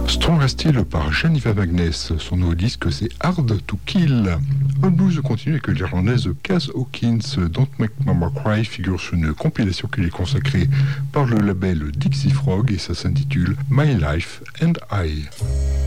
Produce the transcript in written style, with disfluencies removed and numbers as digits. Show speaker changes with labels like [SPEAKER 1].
[SPEAKER 1] Strong as Steel par Jennifer Magness. Son nouveau disque, c'est Hard to Kill. Old Blues continue avec l'Irlandaise Kaz Hawkins. Don't Make Mama Cry figure sur une compilation qui est consacrée par le label Dixie Frog et ça s'intitule My Life and I.